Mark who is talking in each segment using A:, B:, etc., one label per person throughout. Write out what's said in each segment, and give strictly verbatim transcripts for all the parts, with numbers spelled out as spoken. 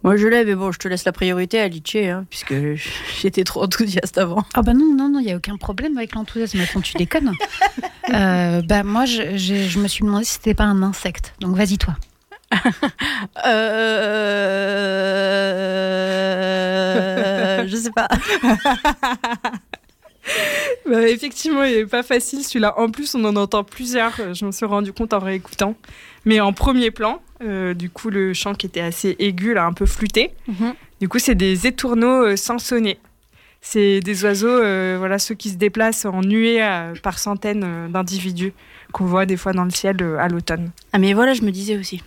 A: Moi je l'ai, mais bon, je te laisse la priorité à Litche, hein, puisque j'étais trop enthousiaste avant.
B: Ah bah non, non, non, il n'y a aucun problème avec l'enthousiasme. Attends, tu déconnes. euh, bah moi, je, je, je me suis demandé si c'était pas un insecte. Donc vas-y, toi.
A: euh... je sais pas.
C: Bah, effectivement, il n'est pas facile celui-là. En plus, on en entend plusieurs. Je me suis rendu compte en réécoutant. Mais en premier plan, euh, du coup, le chant qui était assez aigu, là, un peu flûté. Mm-hmm. Du coup, c'est des étourneaux euh, sansonnés. C'est des oiseaux, euh, voilà, ceux qui se déplacent en nuées euh, par centaines euh, d'individus qu'on voit des fois dans le ciel euh, à l'automne.
A: Ah mais voilà, je me disais aussi.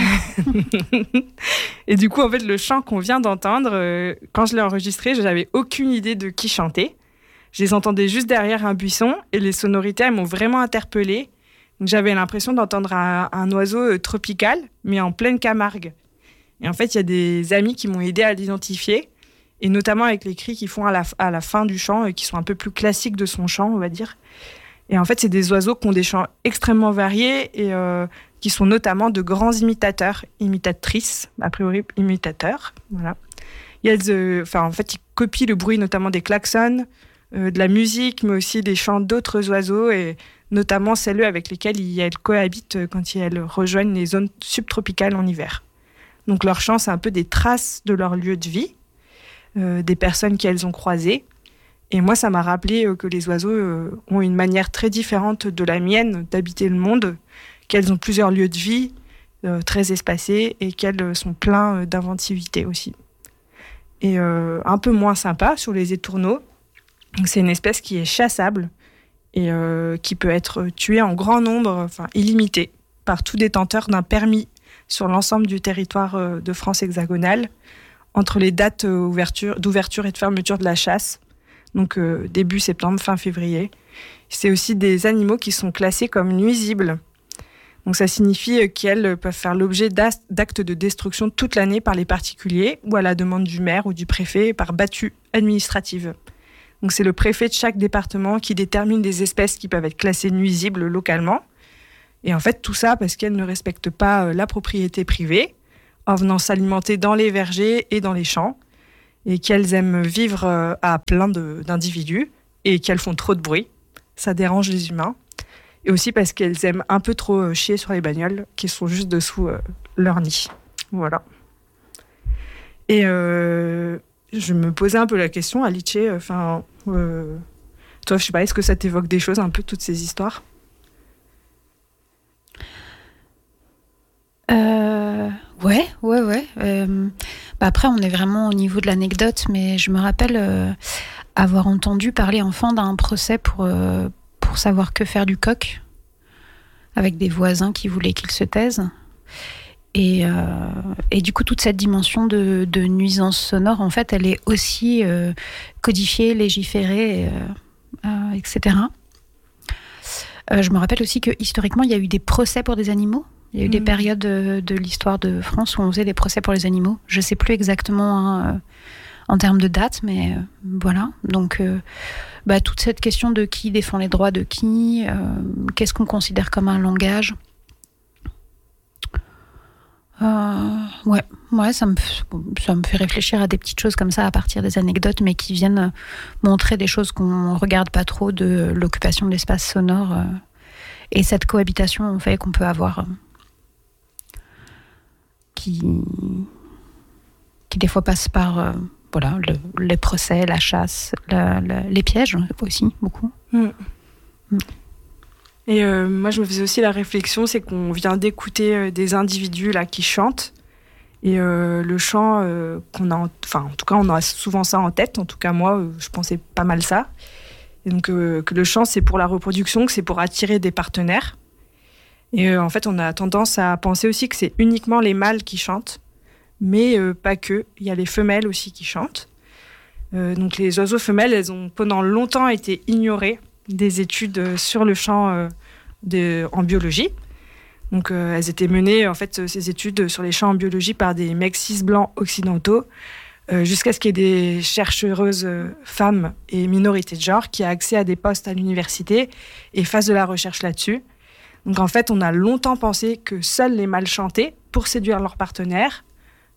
C: Et du coup, en fait, le chant qu'on vient d'entendre, euh, quand je l'ai enregistré, je n'avais aucune idée de qui chantait. Je les entendais juste derrière un buisson et les sonorités, elles m'ont vraiment interpellée. Donc, j'avais l'impression d'entendre un, un oiseau euh, tropical, mais en pleine Camargue. Et en fait, il y a des amis qui m'ont aidé à l'identifier, et notamment avec les cris qu'ils font à la, à la fin du chant, euh, qui sont un peu plus classiques de son chant, on va dire. Et en fait, c'est des oiseaux qui ont des chants extrêmement variés et euh, qui sont notamment de grands imitateurs, imitatrices, a priori imitateurs. Voilà. Il y a de, enfin, en fait, ils copient le bruit notamment des klaxons, euh, de la musique, mais aussi des chants d'autres oiseaux, et notamment celles avec lesquelles elles cohabitent quand elles rejoignent les zones subtropicales en hiver. Donc leur chant, c'est un peu des traces de leur lieu de vie, euh, des personnes qu'elles ont croisées. Et moi, ça m'a rappelé euh, que les oiseaux euh, ont une manière très différente de la mienne d'habiter le monde, qu'elles ont plusieurs lieux de vie euh, très espacés et qu'elles sont pleins euh, d'inventivité aussi. Et euh, un peu moins sympa sur les étourneaux, donc, c'est une espèce qui est chassable et euh, qui peut être tuée en grand nombre, enfin illimité, par tout détenteur d'un permis sur l'ensemble du territoire euh, de France hexagonale, entre les dates euh, ouverture, d'ouverture et de fermeture de la chasse, donc euh, début septembre, fin février. C'est aussi des animaux qui sont classés comme nuisibles. Donc ça signifie qu'elles peuvent faire l'objet d'actes de destruction toute l'année par les particuliers ou à la demande du maire ou du préfet par battue administrative. Donc c'est le préfet de chaque département qui détermine les espèces qui peuvent être classées nuisibles localement. Et en fait, tout ça parce qu'elles ne respectent pas la propriété privée, en venant s'alimenter dans les vergers et dans les champs, et qu'elles aiment vivre à plein de, d'individus, et qu'elles font trop de bruit. Ça dérange les humains. Et aussi parce qu'elles aiment un peu trop chier sur les bagnoles qui sont juste dessous euh, leur nid. Voilà. Et euh, je me posais un peu la question, Alice, enfin, euh, toi, je sais pas, est-ce que ça t'évoque des choses, un peu, toutes ces histoires ?
B: Euh, ouais, ouais, ouais. Euh, bah après, on est vraiment au niveau de l'anecdote, mais je me rappelle euh, avoir entendu parler enfant d'un procès pour, euh, pour savoir que faire du coq, avec des voisins qui voulaient qu'il se taise. Et, euh, et du coup, toute cette dimension de, de nuisance sonore, en fait, elle est aussi euh, codifiée, légiférée, euh, euh, et cetera. Euh, je me rappelle aussi que historiquement, il y a eu des procès pour des animaux. Il y a eu mmh. des périodes de, de l'histoire de France où on faisait des procès pour les animaux. Je ne sais plus exactement hein, euh, en termes de date, mais euh, voilà. Donc, euh, bah, toute cette question de qui défend les droits de qui, euh, qu'est-ce qu'on considère comme un langage. Euh, ouais, ouais, ça me, ça me fait réfléchir à des petites choses comme ça à partir des anecdotes, mais qui viennent montrer des choses qu'on ne regarde pas trop de l'occupation de l'espace sonore euh, et cette cohabitation en fait, qu'on peut avoir, euh, qui, qui des fois passe par euh, voilà, le, les procès, la chasse, la, la, les pièges aussi, beaucoup.
C: Mmh. Mmh. Et euh, moi, je me faisais aussi la réflexion, c'est qu'on vient d'écouter euh, des individus là qui chantent. Et euh, le chant, euh, qu'on a, en, enfin, en tout cas, on a souvent ça en tête. En tout cas, moi, euh, je pensais pas mal ça. Et donc, euh, que le chant, c'est pour la reproduction, que c'est pour attirer des partenaires. Et euh, en fait, on a tendance à penser aussi que c'est uniquement les mâles qui chantent, mais euh, pas que. Il y a les femelles aussi qui chantent. Euh, donc, les oiseaux femelles, elles ont pendant longtemps été ignorées des études sur le chant euh, de, en biologie. Donc, euh, elles étaient menées, en fait, ces études sur les chants en biologie par des mecs cis blancs occidentaux, euh, jusqu'à ce qu'il y ait des chercheuses euh, femmes et minorités de genre qui aient accès à des postes à l'université et fassent de la recherche là-dessus. Donc, en fait, on a longtemps pensé que seuls les mâles chantaient pour séduire leurs partenaires,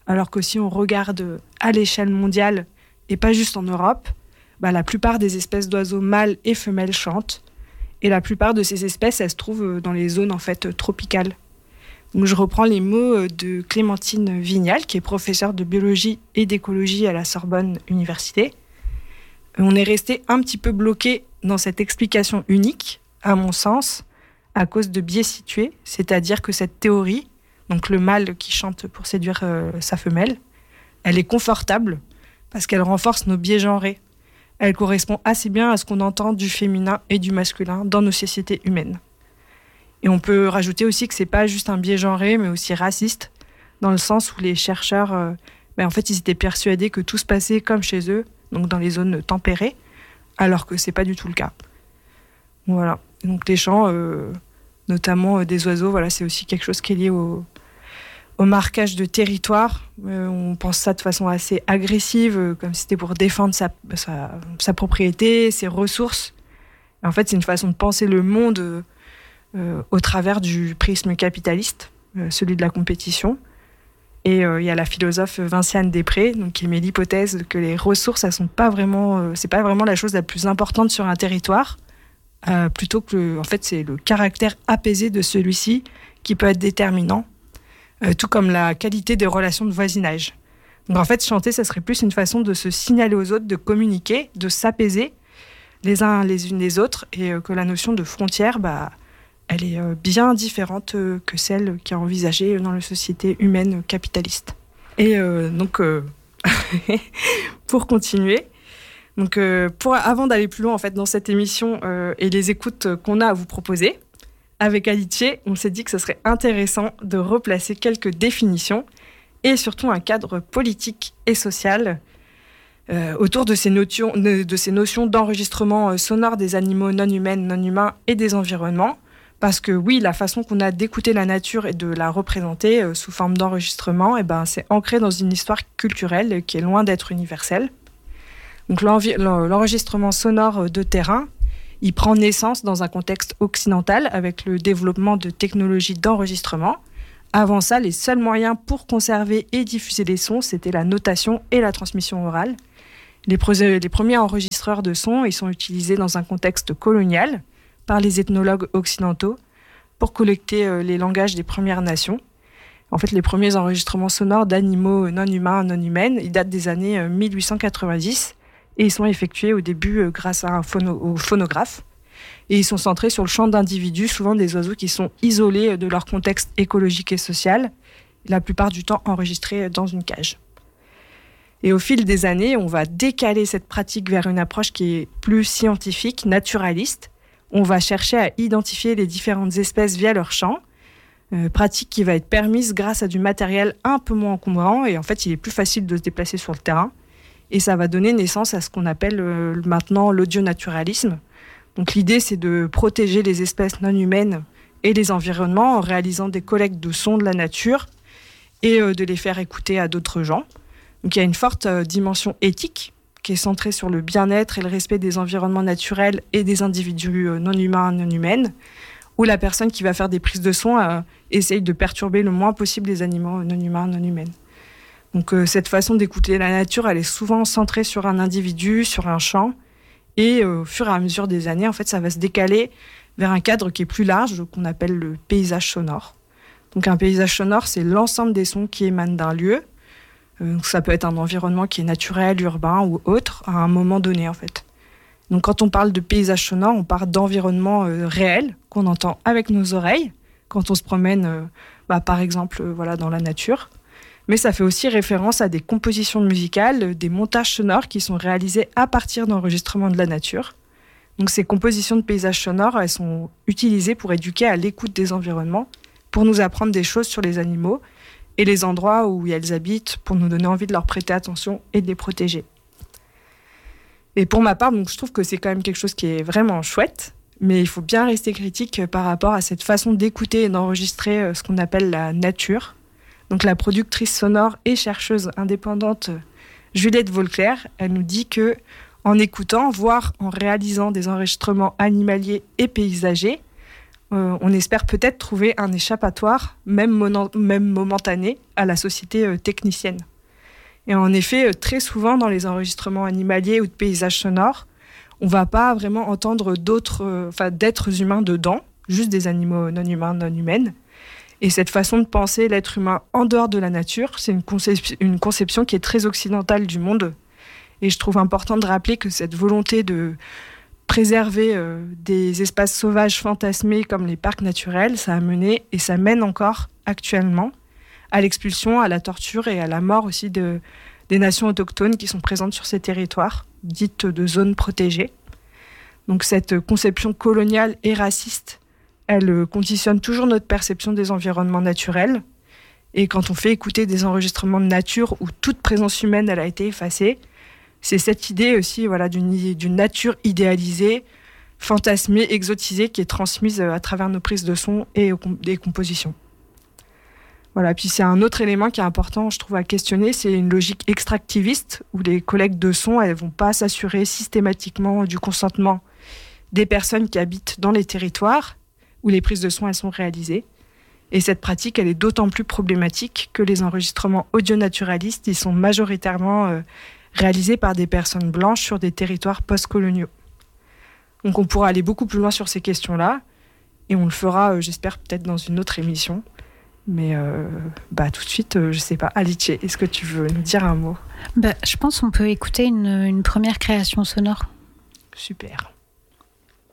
C: alors que si on regarde à l'échelle mondiale et pas juste en Europe, bah, la plupart des espèces d'oiseaux mâles et femelles chantent. Et la plupart de ces espèces, elles se trouvent dans les zones en fait, tropicales. Donc, je reprends les mots de Clémentine Vignal, qui est professeure de biologie et d'écologie à la Sorbonne Université. On est resté un petit peu bloqué dans cette explication unique, à mon sens, à cause de biais situés, c'est-à-dire que cette théorie, donc le mâle qui chante pour séduire euh, sa femelle, elle est confortable parce qu'elle renforce nos biais genrés. Elle correspond assez bien à ce qu'on entend du féminin et du masculin dans nos sociétés humaines. Et on peut rajouter aussi que c'est pas juste un biais genré, mais aussi raciste, dans le sens où les chercheurs, euh, ben en fait, ils étaient persuadés que tout se passait comme chez eux, donc dans les zones tempérées, alors que c'est pas du tout le cas. Voilà. Donc les chants, euh, notamment euh, des oiseaux, voilà, c'est aussi quelque chose qui est lié au, au marquage de territoire. Euh, on pense ça de façon assez agressive, euh, comme si c'était pour défendre sa, sa, sa propriété, ses ressources. Et en fait, c'est une façon de penser le monde euh, euh, au travers du prisme capitaliste, euh, celui de la compétition. Et il euh, y a la philosophe Vinciane Després, donc, qui met l'hypothèse que les ressources, elles sont pas vraiment, euh, c'est pas vraiment la chose la plus importante sur un territoire, euh, plutôt que, le, en fait, c'est le caractère apaisé de celui-ci qui peut être déterminant, euh, tout comme la qualité des relations de voisinage. Donc en fait, chanter, ça serait plus une façon de se signaler aux autres, de communiquer, de s'apaiser les uns les unes les autres, et euh, que la notion de frontière, bah, elle est euh, bien différente euh, que celle qui est envisagée dans la société humaine capitaliste. Et euh, donc, euh, pour continuer, donc, euh, pour, avant d'aller plus loin en fait, dans cette émission euh, et les écoutes qu'on a à vous proposer, avec Alice, on s'est dit que ce serait intéressant de replacer quelques définitions et surtout un cadre politique et social euh, autour de ces, notions, de, de ces notions d'enregistrement sonore des animaux non humains, non humains et des environnements. Parce que oui, la façon qu'on a d'écouter la nature et de la représenter euh, sous forme d'enregistrement, eh ben, c'est ancré dans une histoire culturelle qui est loin d'être universelle. Donc l'envi- l'enregistrement sonore de terrain, il prend naissance dans un contexte occidental avec le développement de technologies d'enregistrement. Avant ça, les seuls moyens pour conserver et diffuser les sons, c'était la notation et la transmission orale. Les, pro- les premiers enregistreurs de sons, ils sont utilisés dans un contexte colonial par les ethnologues occidentaux pour collecter euh, les langages des Premières Nations. En fait, les premiers enregistrements sonores d'animaux non humains, non humaines, ils datent des années euh, mille huit cent quatre-vingt-dix et ils sont effectués au début euh, grâce à un phono- au phonographe. Et ils sont centrés sur le chant d'individus, souvent des oiseaux qui sont isolés de leur contexte écologique et social, la plupart du temps enregistrés dans une cage. Et au fil des années, on va décaler cette pratique vers une approche qui est plus scientifique, naturaliste. On va chercher à identifier les différentes espèces via leur chant, euh, pratique qui va être permise grâce à du matériel un peu moins encombrant, et en fait, il est plus facile de se déplacer sur le terrain. Et ça va donner naissance à ce qu'on appelle euh, maintenant l'audionaturalisme. Donc l'idée, c'est de protéger les espèces non humaines et les environnements en réalisant des collectes de sons de la nature et euh, de les faire écouter à d'autres gens. Donc il y a une forte euh, dimension éthique qui est centrée sur le bien-être et le respect des environnements naturels et des individus euh, non humains, non humaines, où la personne qui va faire des prises de son euh, essaye de perturber le moins possible les animaux non humains, non humaines. Donc euh, cette façon d'écouter la nature, elle est souvent centrée sur un individu, sur un champ, et euh, au fur et à mesure des années, en fait, ça va se décaler vers un cadre qui est plus large, qu'on appelle le paysage sonore. Donc un paysage sonore, c'est l'ensemble des sons qui émanent d'un lieu. Euh, donc ça peut être un environnement qui est naturel, urbain ou autre, à un moment donné, en fait. Donc quand on parle de paysage sonore, on parle d'environnement euh, réel, qu'on entend avec nos oreilles, quand on se promène, euh, bah, par exemple, euh, voilà, dans la nature. Mais ça fait aussi référence à des compositions musicales, des montages sonores qui sont réalisés à partir d'enregistrements de la nature. Donc ces compositions de paysages sonores, elles sont utilisées pour éduquer à l'écoute des environnements, pour nous apprendre des choses sur les animaux et les endroits où elles habitent, pour nous donner envie de leur prêter attention et de les protéger. Et pour ma part, donc, je trouve que c'est quand même quelque chose qui est vraiment chouette, mais il faut bien rester critique par rapport à cette façon d'écouter et d'enregistrer ce qu'on appelle la nature. Donc la productrice sonore et chercheuse indépendante Juliette Vauclair, elle nous dit que en écoutant, voire en réalisant des enregistrements animaliers et paysagers, euh, on espère peut-être trouver un échappatoire, même, mono- même momentané, à la société euh, technicienne. Et en effet, euh, très souvent dans les enregistrements animaliers ou de paysages sonores, on ne va pas vraiment entendre d'autres, euh, enfin, d'êtres humains dedans, juste des animaux non humains, non humaines. Et cette façon de penser l'être humain en dehors de la nature, c'est une, concep- une conception qui est très occidentale du monde. Et je trouve important de rappeler que cette volonté de préserver euh, des espaces sauvages fantasmés comme les parcs naturels, ça a mené et ça mène encore actuellement à l'expulsion, à la torture et à la mort aussi de, des nations autochtones qui sont présentes sur ces territoires, dites de zones protégées. Donc cette conception coloniale et raciste, elle conditionne toujours notre perception des environnements naturels. Et quand on fait écouter des enregistrements de nature où toute présence humaine elle a été effacée, c'est cette idée aussi voilà, d'une, d'une nature idéalisée, fantasmée, exotisée, qui est transmise à travers nos prises de son et des compositions. Voilà, puis c'est un autre élément qui est important, je trouve, à questionner, c'est une logique extractiviste, où les collectes de sons, elles ne vont pas s'assurer systématiquement du consentement des personnes qui habitent dans les territoires où les prises de son elles sont réalisées. Et cette pratique, elle est d'autant plus problématique que les enregistrements audio-naturalistes, ils sont majoritairement euh, réalisés par des personnes blanches sur des territoires post-coloniaux. Donc on pourra aller beaucoup plus loin sur ces questions-là, et on le fera, euh, j'espère, peut-être dans une autre émission. Mais euh, bah, tout de suite, euh, je ne sais pas. Alice, est-ce que tu veux nous dire un mot ?
B: Bah, je pense qu'on peut écouter une, une première création sonore.
C: Super.